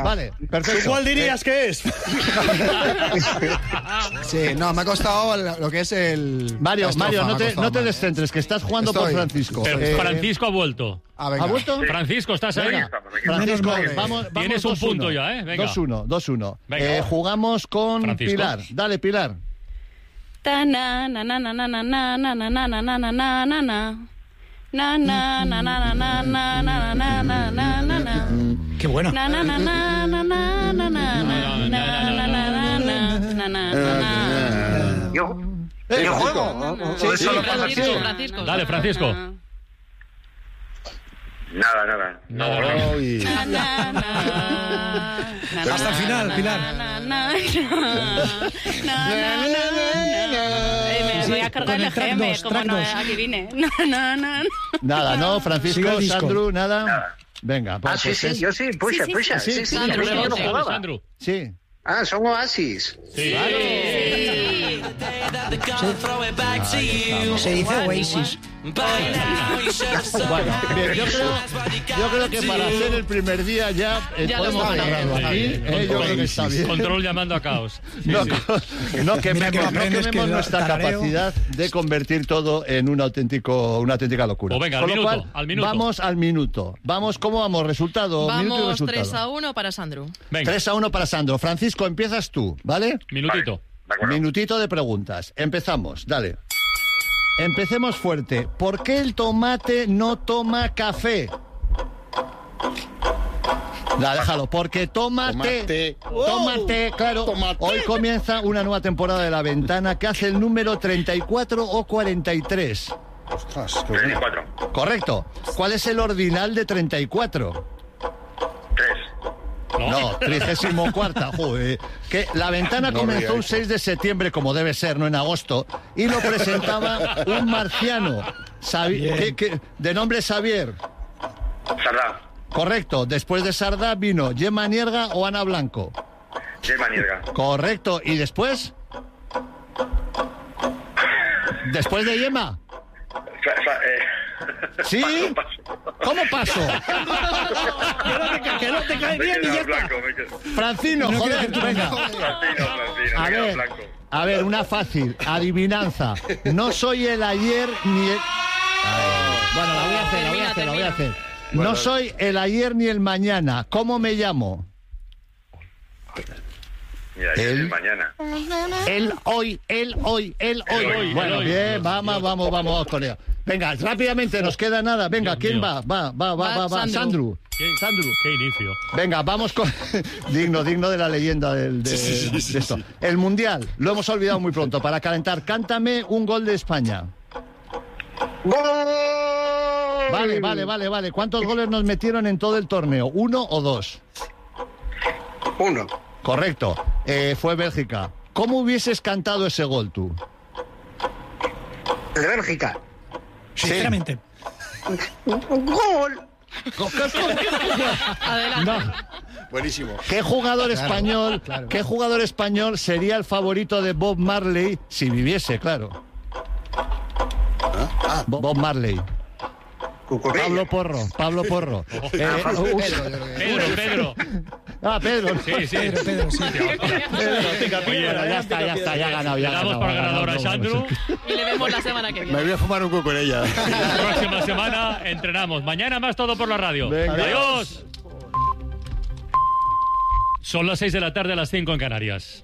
Vale, perfecto. ¿Cuál dirías que es? Sí, no, me ha costado lo que es el... Mario, no te descentres, que estás jugando por Francisco. Pero Francisco ha vuelto. ¿Ha vuelto? Sí. Francisco, ¿estás ahí? Francisco, vamos tienes un punto ya, ¿eh? Venga. 2-1. Jugamos con Francisco. Pilar. Dale, Pilar. Ta na na na na na na na na na na na na na na na na. Na na na na na na na na na na na na na. Qué bueno. Na na na na na na na na na na na. Yo juego. Sí, Francisco. Dale, Francisco. Nada. Hasta el final, Pilar. Me voy a cargar el GM, como no, aquí vine. Nada, ¿no? Francisco, Sandro, nada. Venga, pues yo sí, puxa. Sí, Sandro, yo no jugaba. Sandro. Sí. Son Oasis. Sí. Se dice Oasis. Bueno, bien, yo creo que para hacer el primer día ya podemos dejarlo aquí. Yo creo que está bien. Control llamando a caos. No quememos nuestra capacidad de convertir todo en una auténtica locura. Pues venga, al minuto. Vamos al minuto. ¿Cómo vamos? ¿Resultado? Vamos 3-1 para Sandro. 3-1 para Sandro. Francisco, empiezas tú, ¿vale? Minutito. Minutito de preguntas. Empezamos, dale. Empecemos fuerte. ¿Por qué el tomate no toma café? Déjalo. Porque tomate, claro. Tomate. Hoy comienza una nueva temporada de La Ventana que hace el número 34 o 43. Ostras, 34. Correcto. ¿Cuál es el ordinal de 34? 3. No, 34ª, joder. Que La Ventana comenzó un 6 de septiembre, como debe ser, no en agosto, y lo presentaba un marciano, de nombre Xavier. Sardá. Correcto. Después de Sardá vino Gemma Nierga o Ana Blanco. Gemma Nierga. Correcto. ¿Y después? ¿Después de Gemma? ¿Sí? ¿Cómo paso? Que no te cae bien y ya está. Francino, joder, venga. A ver, una fácil. Adivinanza. No soy el ayer ni el... Bueno, la voy a hacer. No soy el ayer ni el mañana. ¿Cómo me llamo? Mira, el mañana. El hoy. Bueno, bien, vamos con ello. Venga, rápidamente, nos queda nada. Venga, ¿quién va? Va. Sandro. Qué inicio. Venga, vamos con... digno de la leyenda de esto. El Mundial, lo hemos olvidado muy pronto. Para calentar, cántame un gol de España. ¡Gol! Vale. ¿Cuántos goles nos metieron en todo el torneo? ¿1 o 2? 1. Correcto. Fue Bélgica. ¿Cómo hubieses cantado ese gol tú? De Bélgica. Sinceramente. ¡Gol! No. Buenísimo. ¿Qué jugador español sería el favorito de Bob Marley si viviese, claro? Bob Marley. Cucurella. Pablo Porro. Pedro. Pedro. Sí. Pedro, sí. Ya está, ya ha ganado. Damos por ganador a Sandro. Y le vemos la semana que viene. Me voy a fumar un cucurella. La próxima semana entrenamos. Mañana más todo por la radio. Venga. Adiós. Son las 6 de la tarde, a las 5 en Canarias.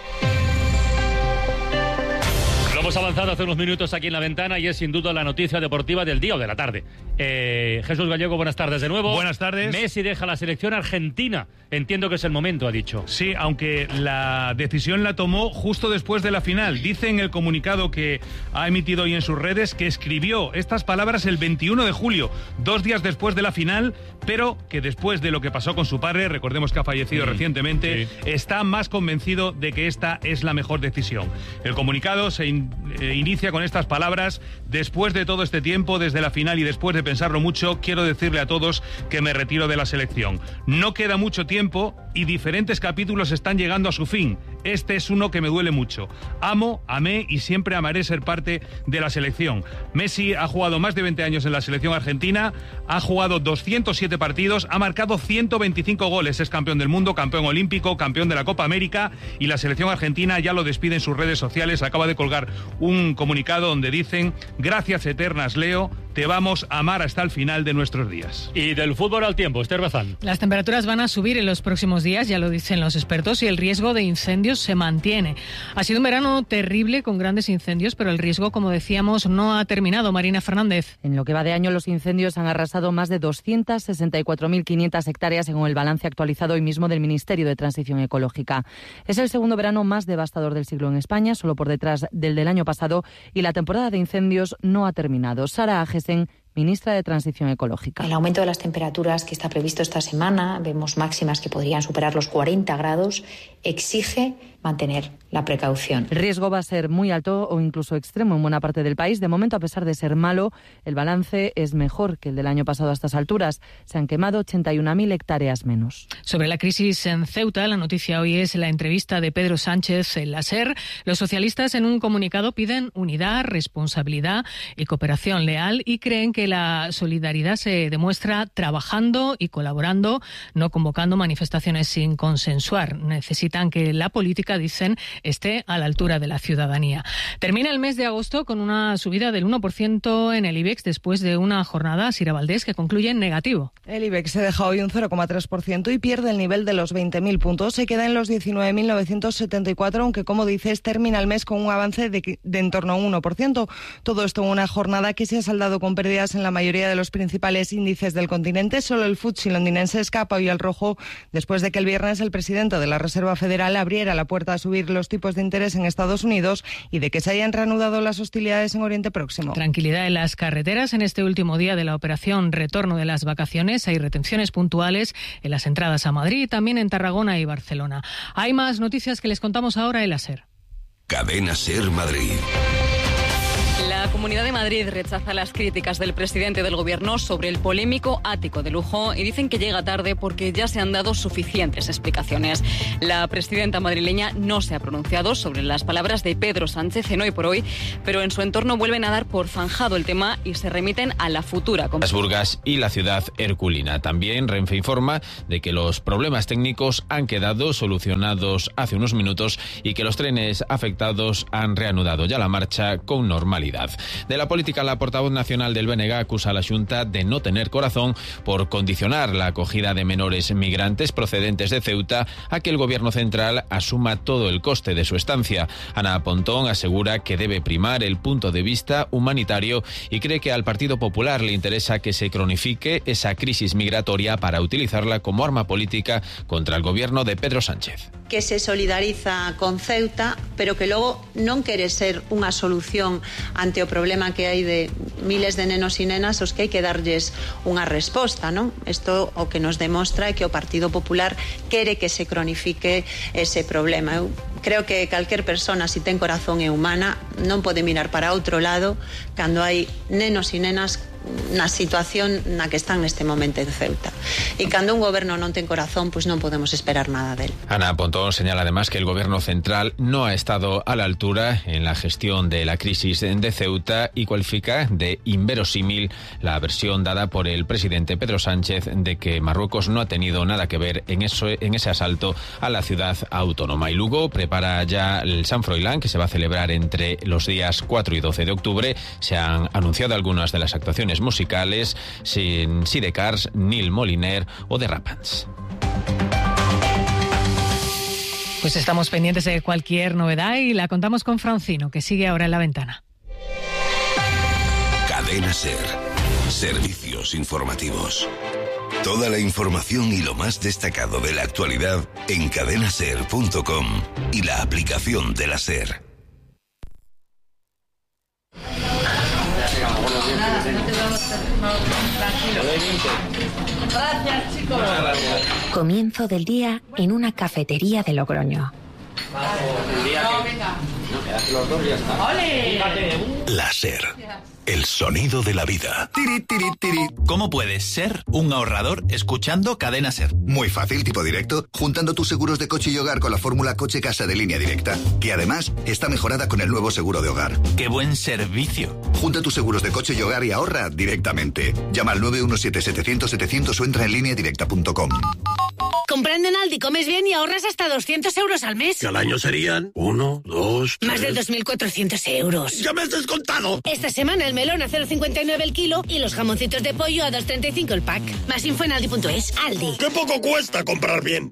Lo hemos avanzado hace unos minutos aquí en La Ventana y es sin duda la noticia deportiva del día o de la tarde. Jesús Gallego, buenas tardes de nuevo. Buenas tardes. Messi deja la selección argentina. Entiendo que es el momento, ha dicho. Sí, aunque la decisión la tomó justo después de la final. Dice en el comunicado que ha emitido hoy en sus redes que escribió estas palabras el 21 de julio, 2 días después de la final, pero que después de lo que pasó con su padre, recordemos que ha fallecido recientemente, está más convencido de que esta es la mejor decisión. El comunicado se inicia con estas palabras: después de todo este tiempo, desde la final y después de pensarlo mucho, quiero decirle a todos que me retiro de la selección. No queda mucho tiempo y diferentes capítulos están llegando a su fin. Este es uno que me duele mucho. Amo, amé y siempre amaré ser parte de la selección. Messi ha jugado más de 20 años en la selección argentina, ha jugado 207 partidos, ha marcado 125 goles, es campeón del mundo, campeón olímpico, campeón de la Copa América, y la selección argentina ya lo despide en sus redes sociales. Acaba de colgar un comunicado donde dicen: gracias eternas, Leo, te vamos a amar hasta el final de nuestros días. Y del fútbol al tiempo, Esther Bazán. Las temperaturas van a subir en los próximos días, ya lo dicen los expertos, y el riesgo de incendios se mantiene. Ha sido un verano terrible con grandes incendios, pero el riesgo, como decíamos, no ha terminado. Marina Fernández. En lo que va de año, los incendios han arrasado más de 264.500 hectáreas, según el balance actualizado hoy mismo del Ministerio de Transición Ecológica. Es el segundo verano más devastador del siglo en España, solo por detrás del año pasado, y la temporada de incendios no ha terminado. Sara Agesen, ministra de Transición Ecológica. El aumento de las temperaturas que está previsto esta semana, vemos máximas que podrían superar los 40 grados, exige mantener la precaución. El riesgo va a ser muy alto o incluso extremo en buena parte del país. De momento, a pesar de ser malo, el balance es mejor que el del año pasado a estas alturas. Se han quemado 81.000 hectáreas menos. Sobre la crisis en Ceuta, la noticia hoy es la entrevista de Pedro Sánchez en la SER. Los socialistas en un comunicado piden unidad, responsabilidad y cooperación leal, y creen que la solidaridad se demuestra trabajando y colaborando, no convocando manifestaciones sin consensuar. Necesitan que la política, dicen, esté a la altura de la ciudadanía. Termina el mes de agosto con una subida del 1% en el IBEX después de una jornada, Sira Valdés, que concluye en negativo. El IBEX se deja hoy un 0,3% y pierde el nivel de los 20.000 puntos. Se queda en los 19.974, aunque, como dices, termina el mes con un avance de en torno a un 1%. Todo esto en una jornada que se ha saldado con pérdidas en la mayoría de los principales índices del continente. Solo el FTSE londinense escapa hoy al rojo después de que el viernes el presidente de la Reserva Federal abriera la puerta a subir los tipos de interés en Estados Unidos y de que se hayan reanudado las hostilidades en Oriente Próximo. Tranquilidad en las carreteras en este último día de la operación retorno de las vacaciones. Hay retenciones puntuales en las entradas a Madrid y también en Tarragona y Barcelona. Hay más noticias que les contamos ahora en la SER. Cadena SER Madrid. La Comunidad de Madrid rechaza las críticas del presidente del Gobierno sobre el polémico ático de lujo y dicen que llega tarde porque ya se han dado suficientes explicaciones. La presidenta madrileña no se ha pronunciado sobre las palabras de Pedro Sánchez en Hoy por Hoy, pero en su entorno vuelven a dar por zanjado el tema y se remiten a la futura. Las Burgas y la ciudad herculina. También Renfe informa de que los problemas técnicos han quedado solucionados hace unos minutos y que los trenes afectados han reanudado ya la marcha con normalidad. De la política, la portavoz nacional del BNG acusa a la Xunta de no tener corazón por condicionar la acogida de menores migrantes procedentes de Ceuta a que el gobierno central asuma todo el coste de su estancia. Ana Pontón asegura que debe primar el punto de vista humanitario y cree que al Partido Popular le interesa que se cronifique esa crisis migratoria para utilizarla como arma política contra el gobierno de Pedro Sánchez. Que se solidariza con Ceuta, pero que logo non quere ser unha solución ante o problema que hai de miles de nenos e nenas aos que hai que darlles unha resposta, non? Isto o que nos demostra é que o Partido Popular quere que se cronifique ese problema. Eu creo que calquer persona, se ten corazón e humana, non pode mirar para outro lado cando hai nenos e nenas na situación na que están neste momento en Ceuta. E cando un goberno non ten corazón, pois non podemos esperar nada del. Ana Pontón señala además que el gobierno central no ha estado a la altura en la gestión de la crisis de Ceuta y cualifica de inverosímil la versión dada por el presidente Pedro Sánchez de que Marruecos no ha tenido nada que ver en ese asalto a la ciudad autónoma. Y Lugo prepara ya el Sant Froilán, que se va a celebrar entre los días 4 y 12 de octubre. Se han anunciado algunas de las actuaciones musicales sin Sidecars, Nil Moliner o The Rapans. Pues estamos pendientes de cualquier novedad y la contamos con Francino, que sigue ahora en la ventana. Cadena SER. Servicios informativos. Toda la información y lo más destacado de la actualidad en cadenaser.com y la aplicación de la SER. Gracias, chicos. Comienzo del día en una cafetería de Logroño. La SER. el sonido de la vida. Tiri, tiri, tiri. ¿Cómo puedes ser un ahorrador escuchando Cadena SER? Muy fácil, tipo directo, juntando tus seguros de coche y hogar con la fórmula coche-casa de Línea Directa, que además está mejorada con el nuevo seguro de hogar. ¡Qué buen servicio! Junta tus seguros de coche y hogar y ahorra directamente. Llama al 917-700-700 o entra en lineadirecta.com. Comprando en Aldi comes bien y ahorras hasta 200 euros al mes. Que al año serían 1, 2, 3... Más de 2.400 euros. ¡Ya me has descontado! Esta semana el melón a 0,59 el kilo y los jamoncitos de pollo a 2,35 el pack. Más info en aldi.es. Aldi. ¡Qué poco cuesta comprar bien!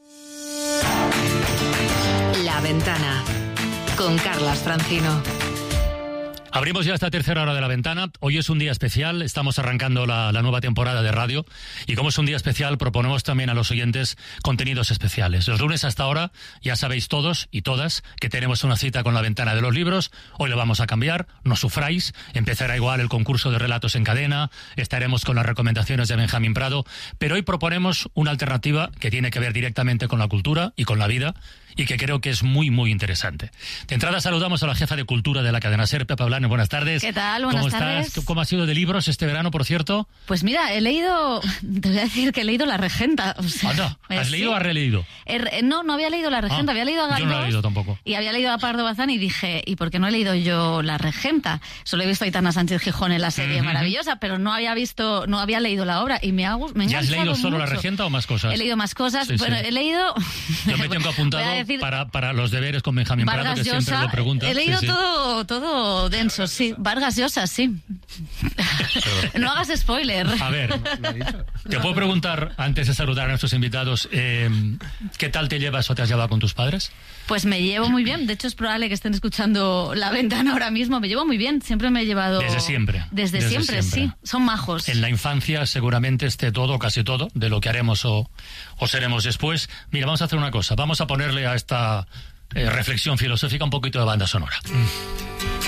La Ventana, con Carlas Francino. Abrimos ya esta tercera hora de La Ventana. Hoy es un día especial, estamos arrancando la nueva temporada de radio y como es un día especial proponemos también a los oyentes contenidos especiales. Los lunes hasta ahora ya sabéis todos y todas que tenemos una cita con La Ventana de los libros. Hoy lo vamos a cambiar, no sufráis, empezará igual el concurso de relatos en cadena, estaremos con las recomendaciones de Benjamín Prado, pero hoy proponemos una alternativa que tiene que ver directamente con la cultura y con la vida y que creo que es muy, muy interesante. De entrada saludamos a la jefa de cultura de la cadena SER, Pepa Blanes. Buenas tardes. ¿Qué tal? Buenas tardes. ¿Estás? ¿Cómo ha sido de libros este verano, por cierto? Pues mira, he leído, te voy a decir que he leído La Regenta. O sea, Anda, ¿has leído o has releído? No había leído La Regenta, había leído a Galdós. Yo no la he leído tampoco. Y había leído a Pardo Bazán y dije, ¿y por qué no he leído yo La Regenta? Solo he visto a Aitana Sánchez Gijón en la serie maravillosa, pero no había leído la obra y me ha enganchado ¿Ya has leído solo mucho. La Regenta o más cosas? He leído más cosas. Sí, bueno, sí. he leído... Yo me tengo apuntado para los deberes con Benjamín Prado, Vargas que Llosa, siempre lo pregunta. he leído Sí, sí. todo denso, sí. Vargas Llosa, sí. No hagas spoiler. A ver, te puedo preguntar, antes de saludar a nuestros invitados, ¿qué tal te llevas o te has llevado con tus padres? Pues me llevo muy bien. De hecho, es probable que estén escuchando La Ventana ahora mismo. Me llevo muy bien. Siempre me he llevado... Desde siempre. Desde siempre, sí. Son majos. En la infancia seguramente esté todo, casi todo, de lo que haremos o seremos después. Mira, vamos a hacer una cosa. Vamos a ponerle a esta reflexión filosófica un poquito de banda sonora.